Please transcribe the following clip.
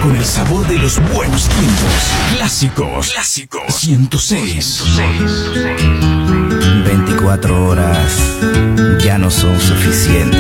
con el sabor de los buenos tiempos. Clásicos. 106. 24 horas ya no son suficientes.